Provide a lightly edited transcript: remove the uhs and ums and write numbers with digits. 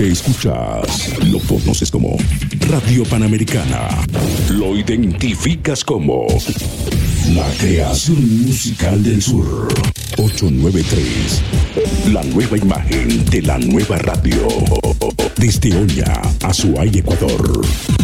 que escuchas lo conoces como Radio Panamericana. Lo identificas como la creación musical del sur. 893. La nueva imagen de la nueva radio. Desde Oña, Azuay, Ecuador.